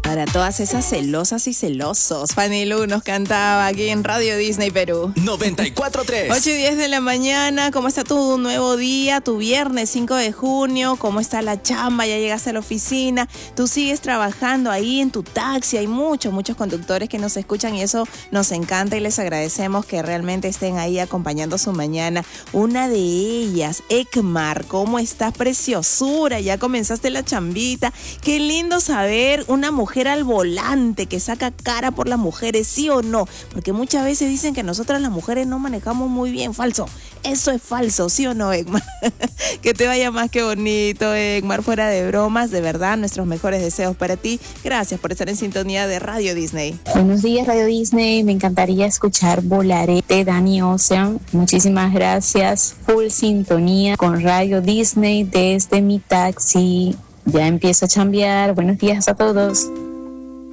Para todas esas celosas y celosos, Fanny Lu nos cantaba aquí en Radio Disney Perú. 94.3. 8:10 de la mañana. ¿Cómo está tu nuevo día? Tu viernes 5 de junio. ¿Cómo está la chamba? ¿Ya llegaste a la oficina? ¿Tú sigues trabajando ahí en tu taxi? Hay muchos conductores que nos escuchan y eso nos encanta y les agradecemos que realmente estén ahí acompañando su mañana. Una de ellas, Ekmar, ¿cómo estás, preciosura? Ya comenzaste la chambita. Qué lindo saber una mujer al volante que saca cara por las mujeres, ¿sí o no? Porque muchas veces dicen que nosotras las mujeres no manejamos muy bien. Falso. Eso es falso, ¿sí o no, Ekmar? Que te vaya más que bonito, Ekmar. Fuera de bromas, de verdad, nuestros mejores deseos para ti. Gracias por estar en sintonía de Radio Disney. Buenos días, Radio Disney. Me encantaría escuchar Volaré de Danny Ocean. Muchísimas gracias. Full sintonía con Radio Disney desde mi taxi. Ya empiezo a chambear. Buenos días a todos.